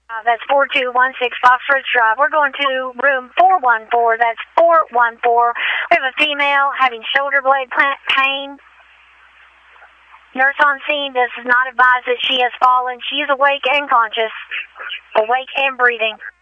That's 4216 Foxwoods Drive. We're going to room 414. That's 414. We have a female having shoulder blade pain. Nurse on scene does not advise that she has fallen. She is awake and conscious, awake and breathing.